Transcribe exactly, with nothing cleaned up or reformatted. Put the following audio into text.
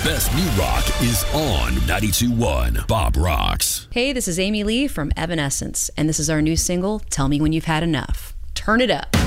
best new rock is on ninety-two point one Bob Rocks. Hey, this is Amy Lee from Evanescence, and this is our new single, Tell Me When You've Had Enough. Turn it up.